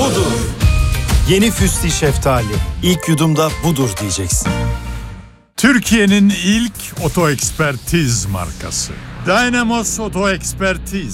budur. Yeni Füsti Şeftali. İlk yudumda budur diyeceksin. Türkiye'nin ilk oto ekspertiz markası. Dynamos Oto Ekspertiz.